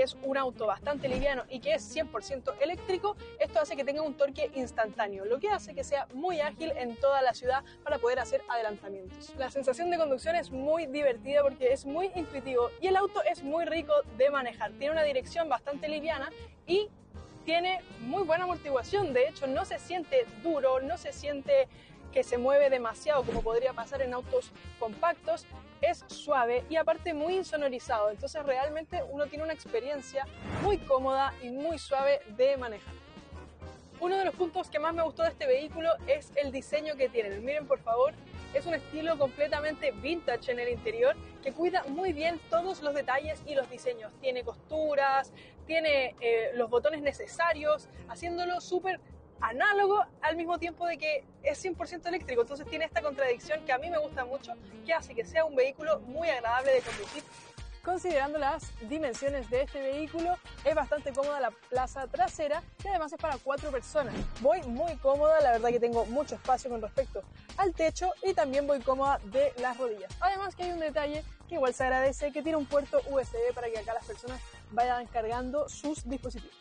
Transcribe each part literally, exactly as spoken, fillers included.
es un auto bastante liviano y que es cien por ciento eléctrico, esto hace que tenga un torque instantáneo, lo que hace que sea muy ágil en toda la ciudad para poder hacer adelantamientos. La sensación de conducción es muy divertida porque es muy intuitivo y el auto es muy rico de manejar. Tiene una dirección bastante liviana y tiene muy buena amortiguación. De hecho, no se siente duro, no se siente que se mueve demasiado como podría pasar en autos compactos. Es suave y aparte muy insonorizado, entonces realmente uno tiene una experiencia muy cómoda y muy suave de manejar. Uno de los puntos que más me gustó de este vehículo es el diseño que tiene. Miren por favor, es un estilo completamente vintage en el interior que cuida muy bien todos los detalles y los diseños. Tiene costuras, tiene eh, los botones necesarios, haciéndolo súper análogo al mismo tiempo de que es cien por ciento eléctrico. Entonces tiene esta contradicción que a mí me gusta mucho, que hace que sea un vehículo muy agradable de conducir. Considerando las dimensiones de este vehículo, es bastante cómoda la plaza trasera y además es para cuatro personas. Voy muy cómoda, la verdad que tengo mucho espacio con respecto al techo y también voy cómoda de las rodillas. Además que hay un detalle que igual se agradece, que tiene un puerto U S B para que acá las personas vayan cargando sus dispositivos.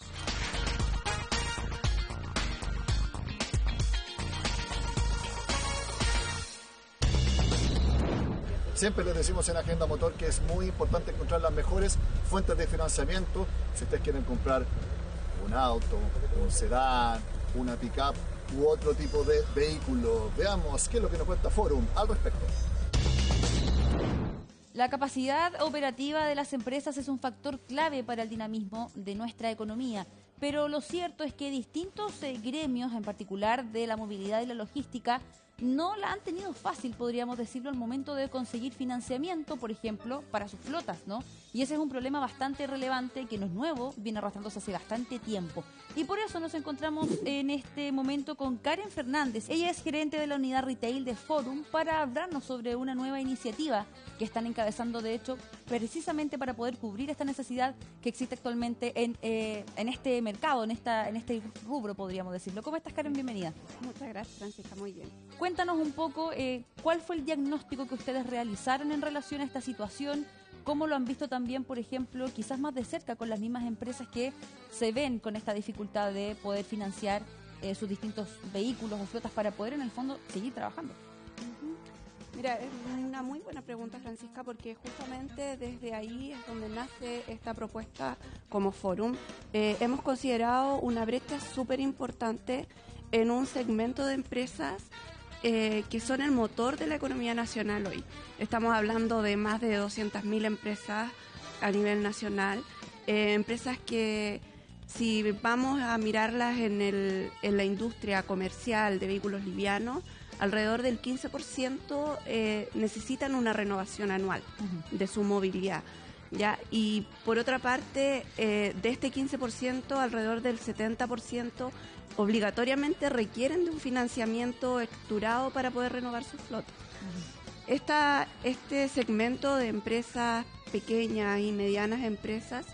Siempre les decimos en Agenda Motor que es muy importante encontrar las mejores fuentes de financiamiento. Si ustedes quieren comprar un auto, un sedán, una pick-up u otro tipo de vehículo, veamos qué es lo que nos cuenta Forum al respecto. La capacidad operativa de las empresas es un factor clave para el dinamismo de nuestra economía, pero lo cierto es que distintos eh, gremios, en particular de la movilidad y la logística, no la han tenido fácil, podríamos decirlo, al momento de conseguir financiamiento, por ejemplo, para sus flotas, ¿no? Y ese es un problema bastante relevante que no es nuevo, viene arrastrándose hace bastante tiempo. Y por eso nos encontramos en este momento con Karen Fernández. Ella es gerente de la unidad retail de Forum para hablarnos sobre una nueva iniciativa que están encabezando, de hecho, precisamente para poder cubrir esta necesidad que existe actualmente en, eh, en este mercado, en, esta, en este rubro, podríamos decirlo. ¿Cómo estás, Karen? Bienvenida. Muchas gracias, Francisca. Muy bien. Cuéntanos un poco eh, cuál fue el diagnóstico que ustedes realizaron en relación a esta situación, cómo lo han visto también, por ejemplo, quizás más de cerca con las mismas empresas que se ven con esta dificultad de poder financiar eh, sus distintos vehículos o flotas para poder en el fondo seguir trabajando. Uh-huh. Mira, es una muy buena pregunta, Francisca, porque justamente desde ahí es donde nace esta propuesta como Forum. Eh, hemos considerado una brecha súper importante en un segmento de empresas Eh, que son el motor de la economía nacional hoy. Estamos hablando de más de doscientas mil empresas a nivel nacional, eh, empresas que si vamos a mirarlas en, el, en la industria comercial de vehículos livianos, alrededor del quince por ciento eh, necesitan una renovación anual uh-huh. de su movilidad. ¿Ya? Y por otra parte, eh, de este quince por ciento, alrededor del setenta por ciento obligatoriamente requieren de un financiamiento estructurado para poder renovar su flota. Uh-huh. Esta, este segmento de empresas pequeñas y medianas empresas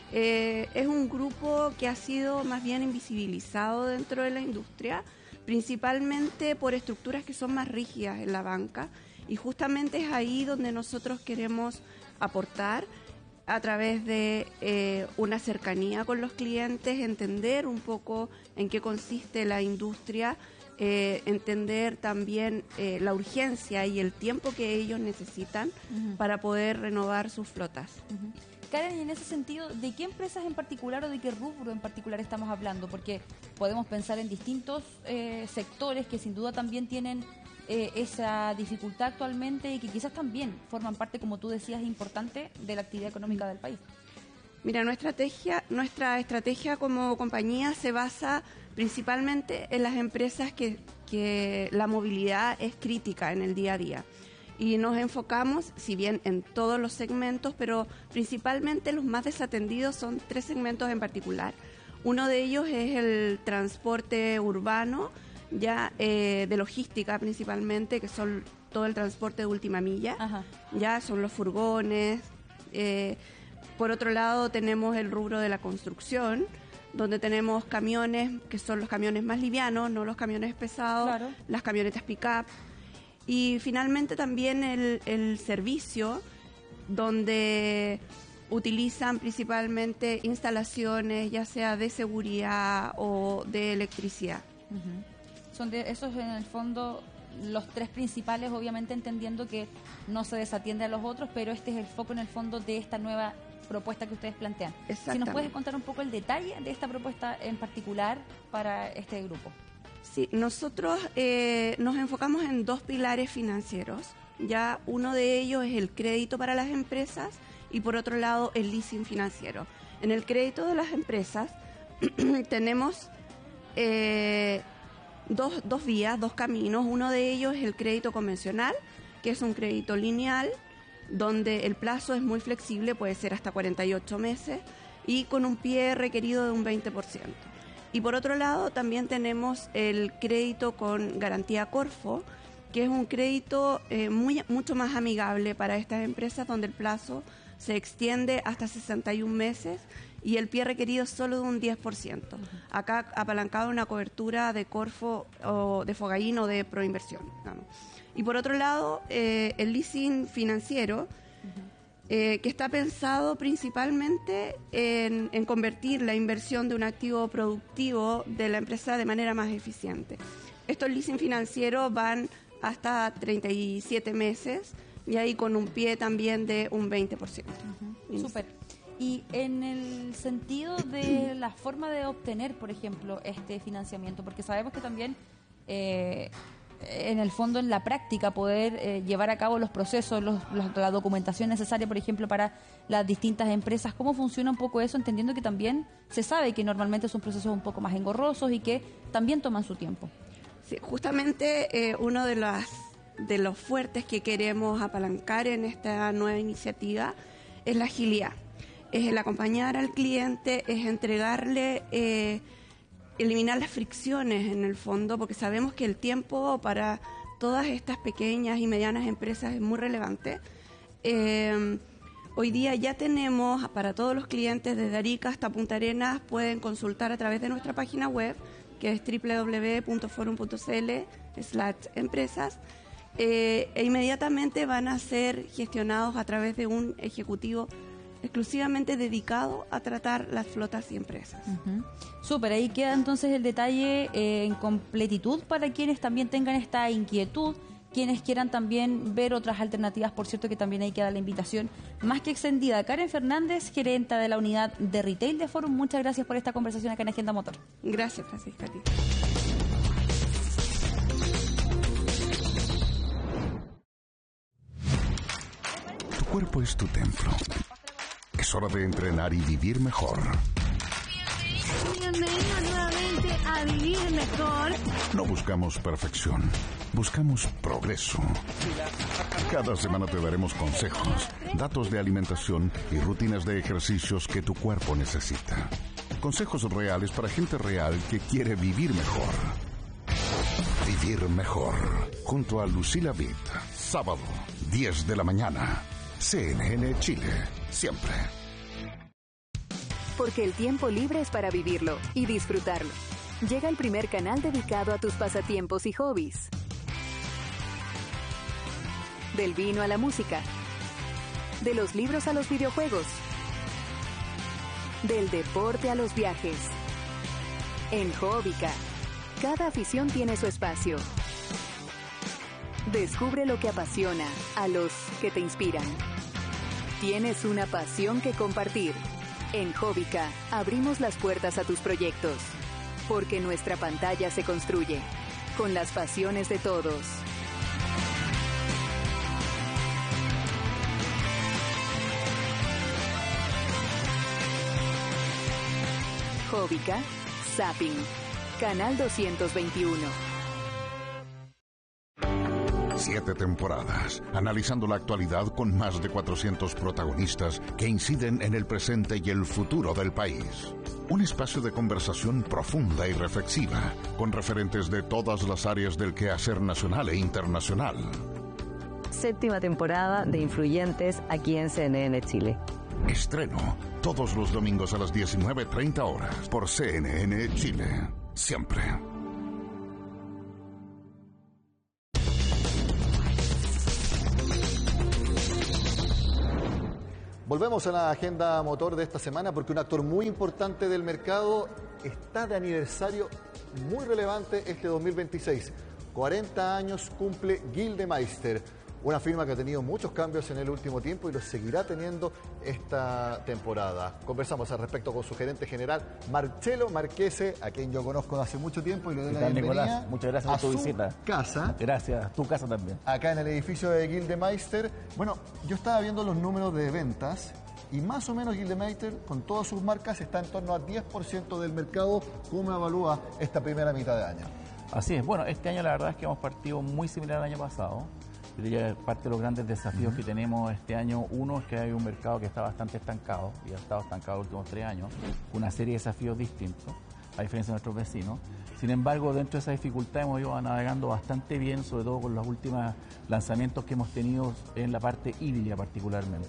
eh, es un grupo que ha sido más bien invisibilizado dentro de la industria, principalmente por estructuras que son más rígidas en la banca, y justamente es ahí donde nosotros queremos aportar a través de eh, una cercanía con los clientes, entender un poco en qué consiste la industria, eh, entender también eh, la urgencia y el tiempo que ellos necesitan uh-huh. para poder renovar sus flotas. Uh-huh. Karen, y en ese sentido, ¿de qué empresas en particular o de qué rubro en particular estamos hablando? Porque podemos pensar en distintos eh, sectores que sin duda también tienen Eh, esa dificultad actualmente y que quizás también forman parte, como tú decías, importante de la actividad económica del país. Mira, nuestra estrategia, nuestra estrategia como compañía se basa principalmente en las empresas que, que la movilidad es crítica en el día a día. Y nos enfocamos, si bien en todos los segmentos, pero principalmente los más desatendidos son tres segmentos en particular. Uno de ellos es el transporte urbano, ya eh, de logística principalmente, que son todo el transporte de última milla. Ajá. Ya son los furgones. Eh, por otro lado tenemos el rubro de la construcción, donde tenemos camiones que son los camiones más livianos, no los camiones pesados, claro. Las camionetas pick-up. Y finalmente también el, el servicio, donde utilizan principalmente instalaciones, ya sea de seguridad o de electricidad. Uh-huh. Son de esos en el fondo los tres principales, obviamente entendiendo que no se desatiende a los otros, pero este es el foco en el fondo de esta nueva propuesta que ustedes plantean. Si nos puedes contar un poco el detalle de esta propuesta en particular para este grupo. Sí, nosotros eh, nos enfocamos en dos pilares financieros. Ya uno de ellos es el crédito para las empresas y por otro lado el leasing financiero. En el crédito de las empresas tenemos eh, dos, dos vías, dos caminos. Uno de ellos es el crédito convencional, que es un crédito lineal, donde el plazo es muy flexible, puede ser hasta cuarenta y ocho meses, y con un pie requerido de un veinte por ciento. Y por otro lado, también tenemos el crédito con garantía Corfo, que es un crédito eh, muy, mucho más amigable para estas empresas, donde el plazo se extiende hasta sesenta y un meses y el pie requerido es solo de un diez por ciento. Acá apalancado una cobertura de Corfo o de Fogaín o de Proinversión, digamos. Y por otro lado, eh, el leasing financiero, eh, que está pensado principalmente en, en convertir la inversión de un activo productivo de la empresa de manera más eficiente. Estos leasing financieros van hasta treinta y siete meses y ahí con un pie también de un veinte por ciento. Uh-huh. Súper. Y en el sentido de la forma de obtener, por ejemplo, este financiamiento, porque sabemos que también... Eh, en el fondo, en la práctica, poder eh, llevar a cabo los procesos, los, los, la documentación necesaria, por ejemplo, para las distintas empresas. ¿Cómo funciona un poco eso? Entendiendo que también se sabe que normalmente son procesos un poco más engorrosos y que también toman su tiempo. Sí, justamente eh, uno de, las, de los fuertes que queremos apalancar en esta nueva iniciativa es la agilidad. Es el acompañar al cliente, es entregarle... Eh, eliminar las fricciones en el fondo, porque sabemos que el tiempo para todas estas pequeñas y medianas empresas es muy relevante. Eh, hoy día ya tenemos para todos los clientes desde Arica hasta Punta Arenas, pueden consultar a través de nuestra página web, que es doble u doble u doble u punto forum punto c l slash empresas, eh, e inmediatamente van a ser gestionados a través de un ejecutivo exclusivamente dedicado a tratar las flotas y empresas. Uh-huh. Súper, ahí queda entonces el detalle eh, en completitud para quienes también tengan esta inquietud, quienes quieran también ver otras alternativas. Por cierto que también ahí queda la invitación más que extendida. Karen Fernández, gerenta de la unidad de retail de Forum, muchas gracias por esta conversación acá en Agenda Motor. Gracias, Francisca. A ti. Tu cuerpo es tu templo. Es hora de entrenar y vivir mejor. Bienvenidos nuevamente a Vivir Mejor. No buscamos perfección, buscamos progreso. Cada semana te daremos consejos, datos de alimentación y rutinas de ejercicios que tu cuerpo necesita. Consejos reales para gente real que quiere vivir mejor. Vivir mejor, junto a Lucila Vitt. Sábado, diez de la mañana. C N N Chile. Siempre. Porque el tiempo libre es para vivirlo y disfrutarlo. Llega el primer canal dedicado a tus pasatiempos y hobbies. Del vino a la música. De los libros a los videojuegos. Del deporte a los viajes. En Hobbica, cada afición tiene su espacio. Descubre lo que apasiona a los que te inspiran. ¿Tienes una pasión que compartir? En Hobbica abrimos las puertas a tus proyectos, porque nuestra pantalla se construye con las pasiones de todos. Hobbica, Zapping, Canal doscientos veintiuno. Siete temporadas, analizando la actualidad con más de cuatrocientos protagonistas que inciden en el presente y el futuro del país. Un espacio de conversación profunda y reflexiva, con referentes de todas las áreas del quehacer nacional e internacional. Séptima temporada de Influyentes aquí en C N N Chile. Estreno todos los domingos a las diecinueve treinta horas por C N N Chile. Siempre. Volvemos a la agenda motor de esta semana porque un actor muy importante del mercado está de aniversario muy relevante este dos mil veintiséis. cuarenta años cumple Gildemeister, una firma que ha tenido muchos cambios en el último tiempo y los seguirá teniendo esta temporada. Conversamos al respecto con su gerente general, Marcelo Marchese, a quien yo conozco hace mucho tiempo y le doy la bienvenida. Nicolás, muchas gracias por tu visita. Casa. Gracias, tu casa también. Acá en el edificio de Gildemeister. Bueno, yo estaba viendo los números de ventas y más o menos Gildemeister, con todas sus marcas, está en torno al diez por ciento del mercado. ¿Cómo evalúa esta primera mitad de año? Así es. Bueno, este año la verdad es que hemos partido muy similar al año pasado. Yo diría que parte de los grandes desafíos uh-huh. que tenemos este año, uno es que hay un mercado que está bastante estancado, y ha estado estancado los últimos tres años, una serie de desafíos distintos, a diferencia de nuestros vecinos. Sin embargo, dentro de esa dificultad hemos ido navegando bastante bien, sobre todo con los últimos lanzamientos que hemos tenido en la parte híbrida particularmente.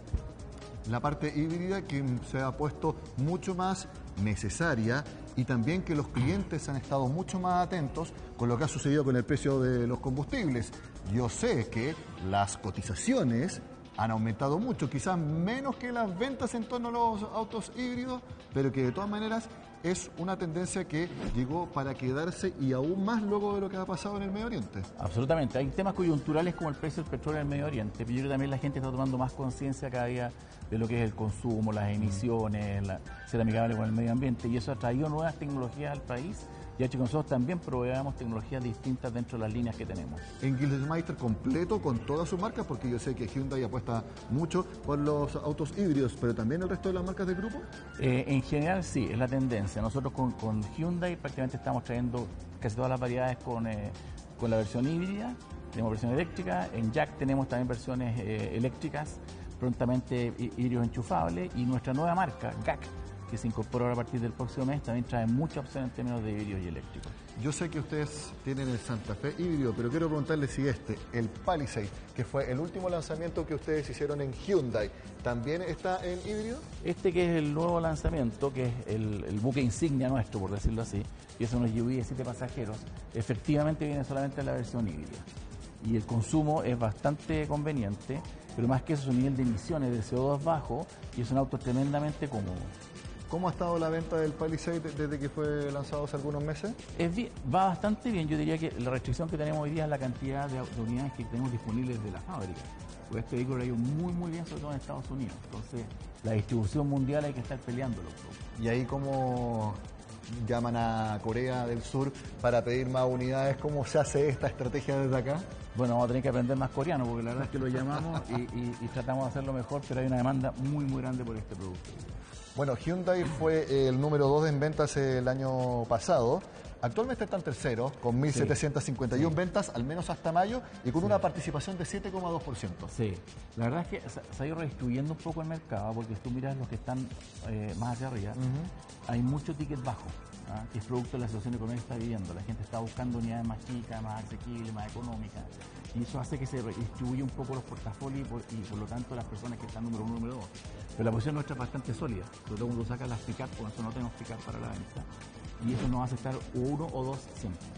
La parte híbrida que se ha puesto mucho más necesaria y también que los clientes han estado mucho más atentos con lo que ha sucedido con el precio de los combustibles. Yo sé que las cotizaciones han aumentado mucho, quizás menos que las ventas en torno a los autos híbridos, pero que de todas maneras es una tendencia que llegó para quedarse y aún más luego de lo que ha pasado en el Medio Oriente. Absolutamente. Hay temas coyunturales como el precio del petróleo en el Medio Oriente, pero yo creo que también la gente está tomando más conciencia cada día de lo que es el consumo, las emisiones, la, ser amigable con el medio ambiente, y eso ha traído nuevas tecnologías al país y ha hecho que nosotros también proveamos tecnologías distintas dentro de las líneas que tenemos. En Gildemeister completo con todas sus marcas, porque yo sé que Hyundai apuesta mucho por los autos híbridos, pero también el resto de las marcas del grupo. Eh, en general sí, es la tendencia. Nosotros con, con Hyundai prácticamente estamos trayendo casi todas las variedades con, eh, con la versión híbrida, tenemos versión eléctrica, en Jack tenemos también versiones eh, eléctricas, prontamente híbridos enchufables, y nuestra nueva marca, G A C, que se incorpora a partir del próximo mes, también trae muchas opciones en términos de híbridos y eléctricos. Yo sé que ustedes tienen el Santa Fe híbrido, pero quiero preguntarle si este, el Palisade, que fue el último lanzamiento que ustedes hicieron en Hyundai, ¿también está en híbrido? Este que es el nuevo lanzamiento, que es el, el buque insignia nuestro, por decirlo así, y es un S U V de siete pasajeros, efectivamente viene solamente en la versión híbrida. Y el consumo es bastante conveniente, pero más que eso, su nivel de emisiones de C O dos bajo, y es un auto tremendamente cómodo. ¿Cómo ha estado la venta del Palisade desde que fue lanzado hace algunos meses? Es bien, va bastante bien. Yo diría que la restricción que tenemos hoy día es la cantidad de, de unidades que tenemos disponibles de la fábrica. Porque este vehículo ha ido muy, muy bien, sobre todo en Estados Unidos. Entonces, la distribución mundial hay que estar peleándolo. ¿Y ahí cómo llaman a Corea del Sur para pedir más unidades? ¿Cómo se hace esta estrategia desde acá? Bueno, vamos a tener que aprender más coreano, porque la verdad es que lo llamamos y, y, y tratamos de hacerlo mejor, pero hay una demanda muy, muy grande por este producto. Bueno, Hyundai fue el número dos en ventas el año pasado. Actualmente está en tercero, con mil setecientas cincuenta y uno sí. ventas, al menos hasta mayo, y con sí. una participación de siete coma dos por ciento. Sí, la verdad es que se ha ido redistribuyendo un poco el mercado, porque si tú miras los que están eh, más hacia arriba, uh-huh. hay mucho ticket bajo, ¿ah? que es producto de la situación económica que está viviendo. La gente está buscando unidades más chicas, más asequibles, más económicas, y eso hace que se distribuya un poco los portafolios y por, y por lo tanto las personas que están número uno, número dos. Pero la posición nuestra es bastante sólida, sobre todo cuando saca las pick-up, porque nosotros no tenemos pick-up para la venta, y eso nos hace estar uno o dos siempre.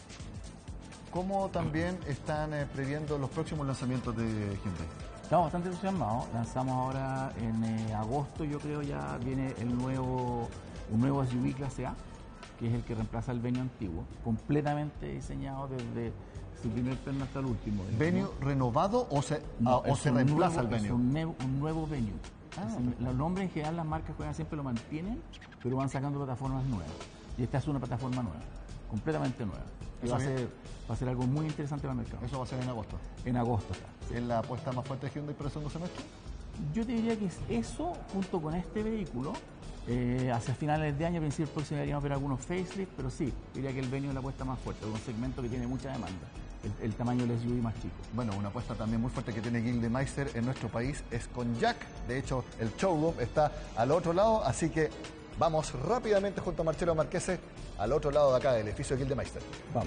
¿Cómo también están eh, previendo los próximos lanzamientos de Hyundai? Estamos bastante entusiasmados. Lanzamos ahora en eh, agosto, yo creo, ya viene el nuevo, un nuevo S U V clase A, que es el que reemplaza el Venue antiguo, completamente diseñado desde su primer perno hasta el último. ¿Venue renovado o se, no, o se reemplaza nuevo, el Venue? Es un, nuevo, un nuevo Venue. Ah, es, los nombres en general las marcas siempre lo mantienen, pero van sacando plataformas nuevas. Y esta es una plataforma nueva, completamente nueva. Y va a, ser, va a ser algo muy interesante para el mercado. ¿Eso va a ser en agosto? En agosto está. ¿Es la apuesta más fuerte de Hyundai para el segundo semestre? Yo te diría que es eso, junto con este vehículo. Eh, hacia finales de año, a principios del próximo, deberíamos ver algunos facelift, pero sí, diría que el Venue es la apuesta más fuerte, un segmento que tiene mucha demanda. El, el tamaño del S U V más chico. Bueno, una apuesta también muy fuerte que tiene Gildemeister en nuestro país es con Jack. De hecho, el showroom está al otro lado, así que vamos rápidamente junto a Marcelo Marchese al otro lado de acá del edificio de Gildemeister. Vamos.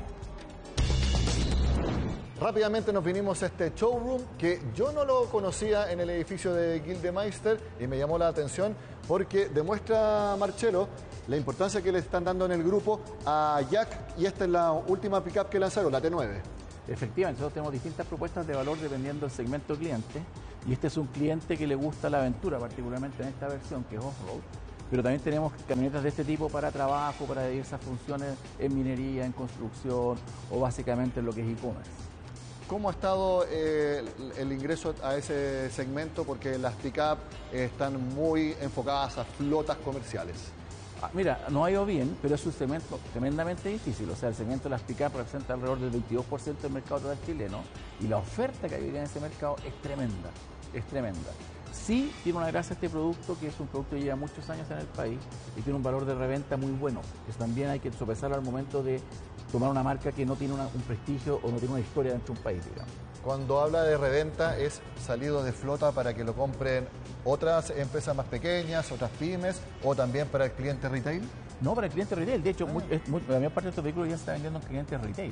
Rápidamente nos vinimos a este showroom que yo no lo conocía en el edificio de Gildemeister y me llamó la atención porque demuestra, Marcelo, la importancia que le están dando en el grupo a Jack, y esta es la última pickup que lanzaron, la T nueve. Efectivamente, nosotros tenemos distintas propuestas de valor dependiendo del segmento cliente. Y este es un cliente que le gusta la aventura, particularmente en esta versión, que es off-road. Pero también tenemos camionetas de este tipo para trabajo, para diversas funciones en minería, en construcción o básicamente en lo que es e-commerce. ¿Cómo ha estado eh, el ingreso a ese segmento? Porque las pick-up están muy enfocadas a flotas comerciales. Ah, mira, no ha ido bien, pero es un segmento tremendamente difícil. O sea, el segmento de las pick-up representa alrededor del veintidós por ciento del mercado total chileno y la oferta que hay en ese mercado es tremenda, es tremenda. Sí tiene una gracia este producto, que es un producto que lleva muchos años en el país y tiene un valor de reventa muy bueno. Eso también hay que sopesar al momento de tomar una marca que no tiene una, un prestigio o no tiene una historia dentro de un país, digamos. Cuando habla de reventa, ¿es salido de flota para que lo compren otras empresas más pequeñas, otras pymes, o también para el cliente retail? No, para el cliente retail. De hecho, Ah. muy, es muy, la mayor parte de estos vehículos ya se está vendiendo en clientes retail.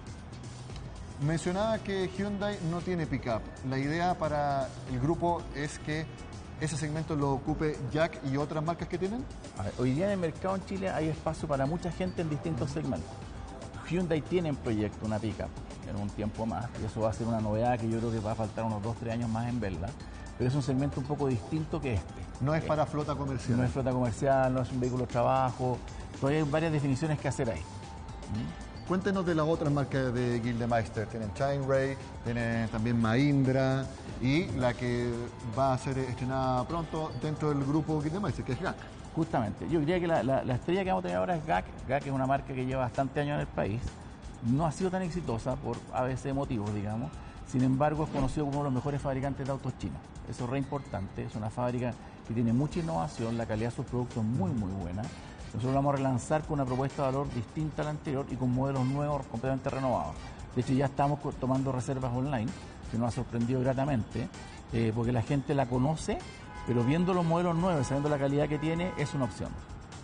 Mencionaba que Hyundai no tiene pick-up. La idea para el grupo es que ese segmento lo ocupe Jack y otras marcas que tienen. A ver, hoy día en el mercado en Chile hay espacio para mucha gente en distintos segmentos. Hyundai tiene en proyecto una pick-up en un tiempo más, y eso va a ser una novedad que yo creo que va a faltar unos dos tres años más en verla, pero es un segmento un poco distinto que este. No es para flota comercial. No es flota comercial, no es un vehículo de trabajo, todavía hay varias definiciones que hacer ahí. ¿Mm? Cuéntenos de las otras marcas de Gildemeister. Tienen Chainray, tienen también Mahindra y la que va a ser estrenada pronto dentro del grupo Gildemeister, que es G A C. Justamente, yo diría que la, la, la estrella que vamos a tener ahora es G A C. G A C es una marca que lleva bastante años en el país, no ha sido tan exitosa por a veces motivos, digamos. Sin embargo, es conocido como uno de los mejores fabricantes de autos chinos. Eso es re importante, es una fábrica que tiene mucha innovación, la calidad de sus productos es muy muy buena. Nosotros lo vamos a relanzar con una propuesta de valor distinta a la anterior y con modelos nuevos completamente renovados. De hecho, ya estamos tomando reservas online, que nos ha sorprendido gratamente, eh, porque la gente la conoce, pero viendo los modelos nuevos, sabiendo la calidad que tiene, es una opción.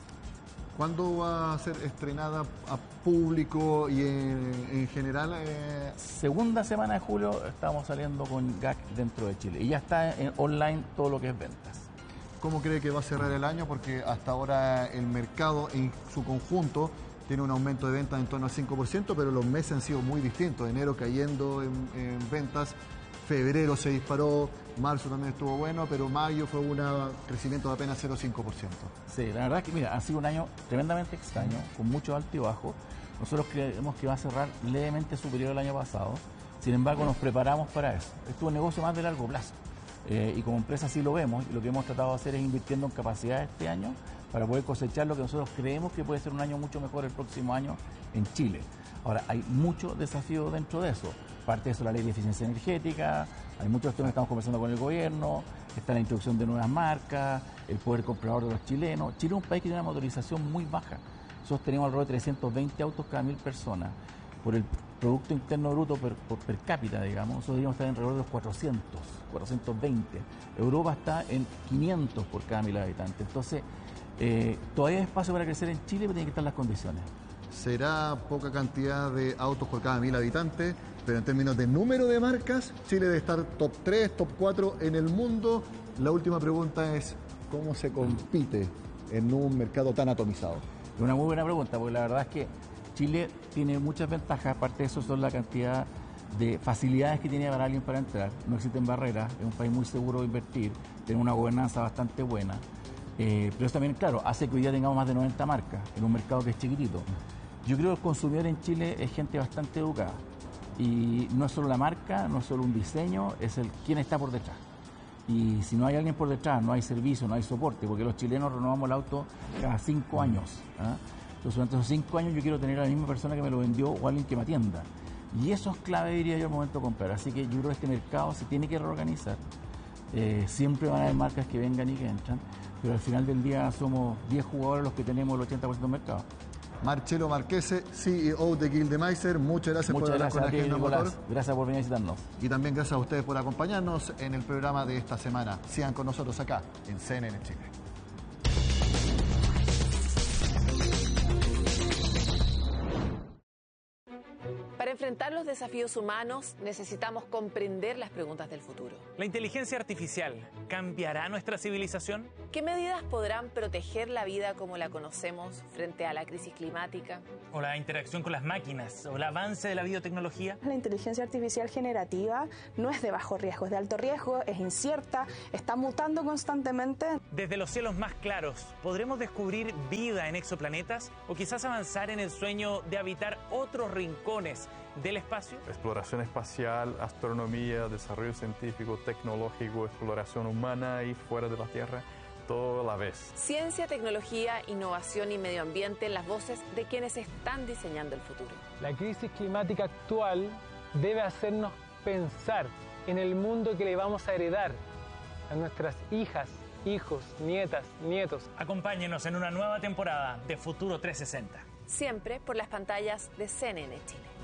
¿Cuándo va a ser estrenada a público y en, en general? Eh... Segunda semana de julio estamos saliendo con G A C dentro de Chile y ya está en online todo lo que es ventas. ¿Cómo cree que va a cerrar el año? Porque hasta ahora el mercado en su conjunto tiene un aumento de ventas en torno al cinco por ciento, pero los meses han sido muy distintos. Enero cayendo en, en ventas, febrero se disparó, marzo también estuvo bueno, pero mayo fue un crecimiento de apenas cero coma cinco por ciento. Sí, la verdad es que mira, ha sido un año tremendamente extraño, con mucho alto y bajo. Nosotros creemos que va a cerrar levemente superior al año pasado, sin embargo nos preparamos para eso. Esto es un negocio más de largo plazo. Eh, y como empresa sí lo vemos, y lo que hemos tratado de hacer es invirtiendo en capacidad este año para poder cosechar lo que nosotros creemos que puede ser un año mucho mejor el próximo año en Chile. Ahora, hay muchos desafíos dentro de eso. Parte de eso la ley de eficiencia energética, hay muchos temas que estamos conversando con el gobierno, está la introducción de nuevas marcas, el poder comprador de los chilenos. Chile es un país que tiene una motorización muy baja. Nosotros tenemos alrededor de trescientos veinte autos cada mil personas. Por el Producto Interno Bruto per, per, per cápita, digamos, nosotros deberíamos estar alrededor de los cuatrocientos, cuatrocientos veinte. Europa está en quinientos por cada mil habitantes. Entonces, eh, todavía hay espacio para crecer en Chile, pero tienen que estar las condiciones. Será poca cantidad de autos por cada mil habitantes, pero en términos de número de marcas, Chile debe estar top tres, top cuatro en el mundo. La última pregunta es, ¿cómo se compite en un mercado tan atomizado? Es una muy buena pregunta, porque la verdad es que Chile tiene muchas ventajas, aparte de eso son la cantidad de facilidades que tiene para alguien para entrar. No existen barreras, es un país muy seguro de invertir, tiene una gobernanza bastante buena. Eh, pero eso también, claro, hace que hoy día tengamos más de noventa marcas en un mercado que es chiquitito. Yo creo que el consumidor en Chile es gente bastante educada. Y no es solo la marca, no es solo un diseño, es el quién está por detrás. Y si no hay alguien por detrás, no hay servicio, no hay soporte, porque los chilenos renovamos el auto cada cinco años. ¿eh? Entonces, durante esos cinco años yo quiero tener a la misma persona que me lo vendió o alguien que me atienda. Y eso es clave, diría yo, al momento de comprar. Así que yo creo que este mercado se tiene que reorganizar. Eh, siempre van a haber marcas que vengan y que entran, pero al final del día somos diez jugadores los que tenemos el ochenta por ciento del mercado. Marcelo Marchese, C E O de Gildemeister, muchas gracias muchas por gracias hablar con a ti, Agenda Nicolás. Motor. Gracias por venir a visitarnos. Y también gracias a ustedes por acompañarnos en el programa de esta semana. Sigan con nosotros acá en C N N Chile. Para enfrentar enfrentar los desafíos humanos, necesitamos comprender las preguntas del futuro. ¿La inteligencia artificial cambiará nuestra civilización? ¿Qué medidas podrán proteger la vida como la conocemos frente a la crisis climática? ¿O la interacción con las máquinas? ¿O el avance de la biotecnología? La inteligencia artificial generativa no es de bajo riesgo, es de alto riesgo, es incierta, está mutando constantemente. Desde los cielos más claros, ¿podremos descubrir vida en exoplanetas? ¿O quizás avanzar en el sueño de habitar otros rincones del espacio? Exploración espacial, astronomía, desarrollo científico, tecnológico, exploración humana y fuera de la Tierra, todo a la vez. Ciencia, tecnología, innovación y medio ambiente, las voces de quienes están diseñando el futuro. La crisis climática actual debe hacernos pensar en el mundo que le vamos a heredar a nuestras hijas, hijos, nietas, nietos. Acompáñenos en una nueva temporada de Futuro trescientos sesenta. Siempre por las pantallas de C N N Chile.